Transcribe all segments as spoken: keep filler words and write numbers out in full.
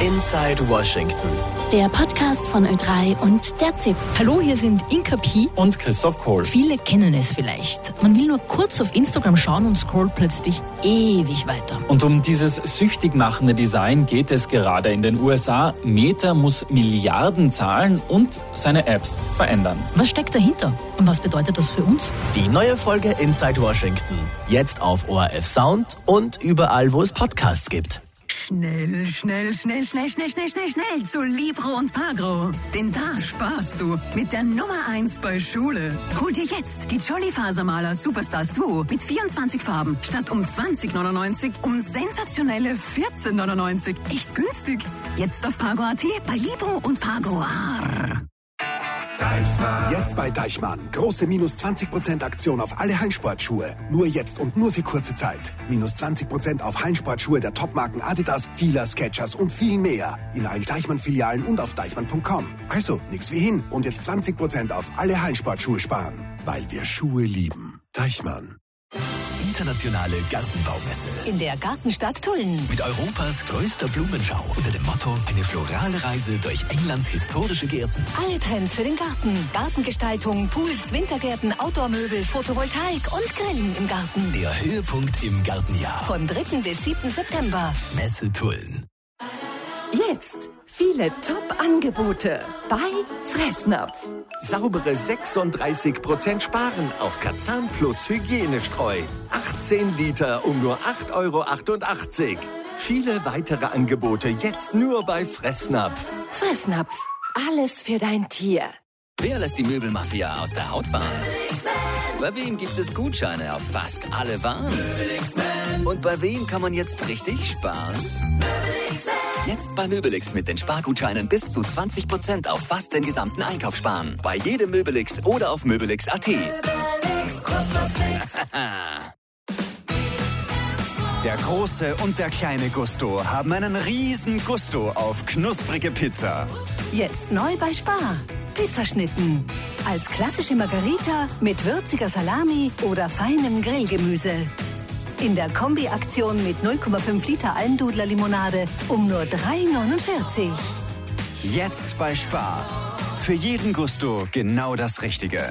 Inside Washington. Der Podcast von Ö drei und der Z I P. Hallo, hier sind Inka Pi und Christoph Kohl. Viele kennen es vielleicht. Man will nur kurz auf Instagram schauen und scrollt plötzlich ewig weiter. Und um dieses süchtig machende Design geht es gerade in den U S A. Meta muss Milliarden zahlen und seine Apps verändern. Was steckt dahinter? Und was bedeutet das für uns? Die neue Folge Inside Washington. Jetzt auf O R F Sound und überall, wo es Podcasts gibt. Schnell, schnell, schnell, schnell, schnell, schnell, schnell, schnell zu Libro und Pagro. Denn da sparst du mit der Nummer eins bei Schule. Hol dir jetzt die Jolly Fasermaler Superstars Duo mit vierundzwanzig Farben statt um zwanzig neunundneunzig um sensationelle vierzehn neunundneunzig. Echt günstig. Jetzt auf Pagro Punkt A T bei Libro und Pagro. Deichmann. Jetzt bei Deichmann. Große minus zwanzig Prozent Aktion auf alle Hallensportschuhe. Nur jetzt und nur für kurze Zeit. Minus zwanzig Prozent auf Hallensportschuhe der Topmarken Adidas, Fila, Skechers und viel mehr. In allen Deichmann-Filialen und auf deichmann punkt com. Also, nix wie hin. Und jetzt zwanzig Prozent auf alle Hallensportschuhe sparen. Weil wir Schuhe lieben. Deichmann. Internationale Gartenbaumesse. In der Gartenstadt Tulln. Mit Europas größter Blumenschau unter dem Motto eine florale Reise durch Englands historische Gärten. Alle Trends für den Garten. Gartengestaltung, Pools, Wintergärten, Outdoor-Möbel, Photovoltaik und Grillen im Garten. Der Höhepunkt im Gartenjahr. Von dritten bis siebten September. Messe Tulln. Jetzt viele Top-Angebote bei Fressnapf. Saubere sechsunddreißig Prozent sparen auf Kazan Plus Hygienestreu. achtzehn Liter um nur acht Euro achtundachtzig. Viele weitere Angebote jetzt nur bei Fressnapf. Fressnapf, alles für dein Tier. Wer lässt die Möbelmafia aus der Haut fahren? Bei wem gibt es Gutscheine auf fast alle Waren? Und bei wem kann man jetzt richtig sparen? Jetzt bei Möbelix mit den Spargutscheinen bis zu zwanzig Prozent auf fast den gesamten Einkauf sparen. Bei jedem Möbelix oder auf Möbelix Punkt A T. Der große und der kleine Gusto haben einen riesen Gusto auf knusprige Pizza. Jetzt neu bei Spar. Pizzaschnitten. Als klassische Margarita mit würziger Salami oder feinem Grillgemüse. In der Kombi-Aktion mit null Komma fünf Liter Almdudler-Limonade um nur drei neunundvierzig. Jetzt bei Spar. Für jeden Gusto genau das Richtige.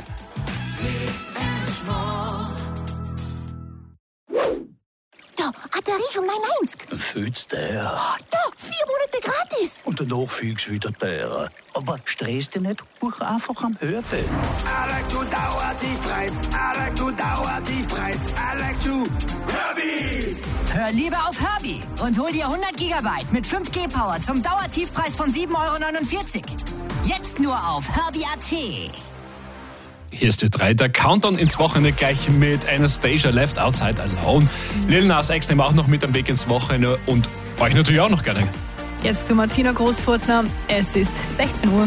Da, Batterie neunundneunzig. Fühlst du her? Oh, da, vier Monate gratis. Und danach fügst du wieder der. Aber stress dich nicht, hoch einfach am Hörbild. I like to Dauertiefpreis. I like to Dauertiefpreis. I like to Herbie. Hör lieber auf Herbie und hol dir hundert Gigabyte mit fünf G Power zum Dauertiefpreis von sieben Euro neunundvierzig. Jetzt nur auf Herbie Punkt A T. Hier ist Ö drei, der Countdown ins Wochenende gleich mit Anastasia, Left Outside Alone. Lil Nas X nehmen wir auch noch mit am Weg ins Wochenende und euch natürlich auch noch gerne. Jetzt zu Martina Großfurtner, es ist sechzehn Uhr.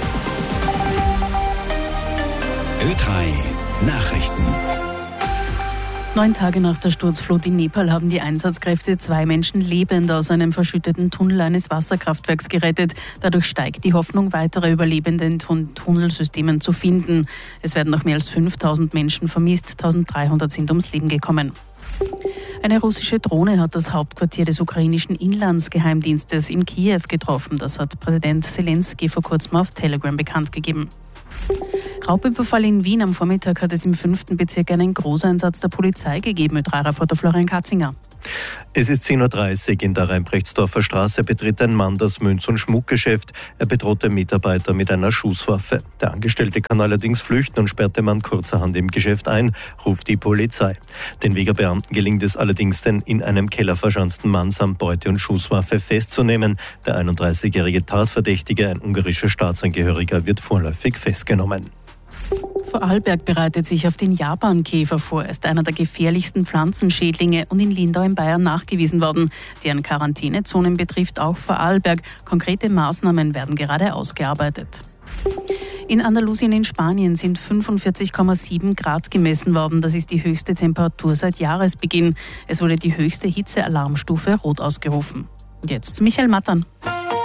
Ö drei Nachrichten. Neun Tage nach der Sturzflut in Nepal haben die Einsatzkräfte zwei Menschen lebend aus einem verschütteten Tunnel eines Wasserkraftwerks gerettet. Dadurch steigt die Hoffnung, weitere Überlebende in Tun- Tunnelsystemen zu finden. Es werden noch mehr als fünftausend Menschen vermisst, eintausenddreihundert sind ums Leben gekommen. Eine russische Drohne hat das Hauptquartier des ukrainischen Inlandsgeheimdienstes in Kiew getroffen. Das hat Präsident Zelensky vor kurzem auf Telegram bekannt gegeben. Raubüberfall in Wien am Vormittag hat es im fünften Bezirk einen Großeinsatz der Polizei gegeben. Ö drei Reporter Florian Katzinger. Es ist zehn Uhr dreißig in der Rheinbrechtsdorfer Straße betritt ein Mann das Münz- und Schmuckgeschäft. Er bedroht den Mitarbeiter mit einer Schusswaffe. Der Angestellte kann allerdings flüchten und sperrt den Mann kurzerhand im Geschäft ein, ruft die Polizei. Den Wegerbeamten gelingt es allerdings, den in einem Keller verschanzten Mann samt Beute und Schusswaffe festzunehmen. Der einunddreißigjährige Tatverdächtige, ein ungarischer Staatsangehöriger, wird vorläufig festgenommen. Vorarlberg bereitet sich auf den Japankäfer vor. Er ist einer der gefährlichsten Pflanzenschädlinge und in Lindau in Bayern nachgewiesen worden. Deren Quarantänezonen betrifft auch Vorarlberg. Konkrete Maßnahmen werden gerade ausgearbeitet. In Andalusien in Spanien sind fünfundvierzig Komma sieben Grad gemessen worden. Das ist die höchste Temperatur seit Jahresbeginn. Es wurde die höchste Hitzealarmstufe rot ausgerufen. Jetzt zu Michael Mattern.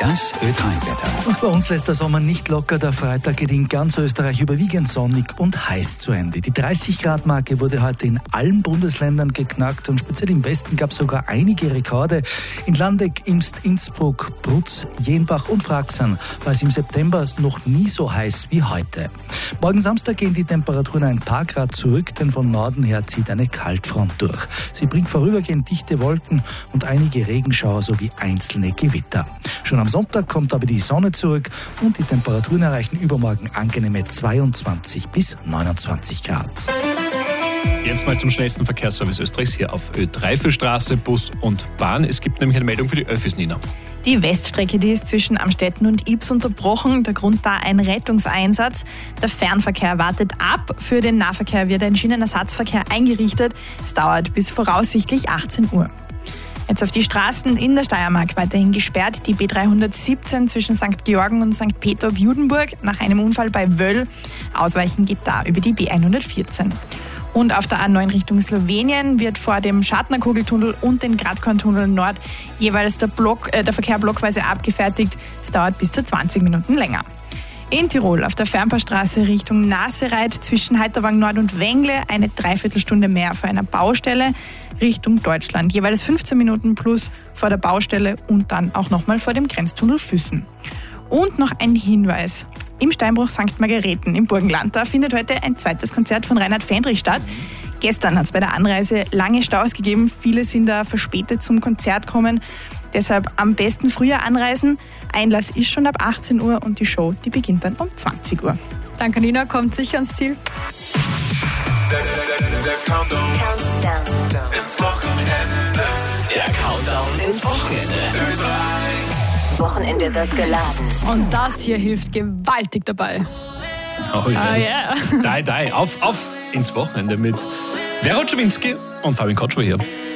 Das Ö drei Wetter. Auch bei uns lässt der Sommer nicht locker. Der Freitag geht in ganz Österreich überwiegend sonnig und heiß zu Ende. Die dreißig Grad Marke wurde heute in allen Bundesländern geknackt und speziell im Westen gab es sogar einige Rekorde. In Landeck, Imst, Innsbruck, Brutz, Jenbach und Fraxern war es im September noch nie so heiß wie heute. Morgen Samstag gehen die Temperaturen ein paar Grad zurück, denn von Norden her zieht eine Kaltfront durch. Sie bringt vorübergehend dichte Wolken und einige Regenschauer sowie einzelne Gewitter. Schon am Sonntag kommt aber die Sonne zurück und die Temperaturen erreichen übermorgen angenehme zweiundzwanzig bis neunundzwanzig Grad. Jetzt mal zum schnellsten Verkehrsservice Österreichs hier auf Ö drei für Straße, Bus und Bahn. Es gibt nämlich eine Meldung für die Öffis, Nina. Die Weststrecke, die ist zwischen Amstetten und Ibs unterbrochen. Der Grund da ein Rettungseinsatz. Der Fernverkehr wartet ab. Für den Nahverkehr wird ein Schienenersatzverkehr eingerichtet. Es dauert bis voraussichtlich achtzehn Uhr. Jetzt auf die Straßen in der Steiermark weiterhin gesperrt. Die B dreihundertsiebzehn zwischen Sankt Georgen und Sankt Peter ob Judenburg nach einem Unfall bei Wöll. Ausweichen geht da über die B hundertvierzehn. Und auf der A neun Richtung Slowenien wird vor dem Schartnerkugeltunnel und den Gradkorntunnel Nord jeweils der, Block, äh, der Verkehr blockweise abgefertigt. Es dauert bis zu zwanzig Minuten länger. In Tirol auf der Fernpaarstraße Richtung Nasereit zwischen Heiterwang Nord und Wengle eine Dreiviertelstunde mehr vor einer Baustelle Richtung Deutschland. Jeweils fünfzehn Minuten plus vor der Baustelle und dann auch nochmal vor dem Grenztunnel Füssen. Und noch ein Hinweis. Im Steinbruch Sankt Margareten im Burgenland, da findet heute ein zweites Konzert von Reinhard Fendrich statt. Gestern hat es bei der Anreise lange Staus gegeben. Viele sind da verspätet zum Konzert kommen. Deshalb am besten früher anreisen. Einlass ist schon ab achtzehn Uhr und die Show, die beginnt dann um zwanzig Uhr. Danke, Nina. Kommt sicher ans Ziel. Der, der, der, der Countdown. Countdown ins Wochenende. Der Countdown ins Wochenende. Ö drei. Wochenende wird geladen. Und das hier hilft gewaltig dabei. Oh yes. Ah, yeah. Dai, dai. Auf, auf ins Wochenende mit Vera Czubinski und Fabian Kotschwer hier.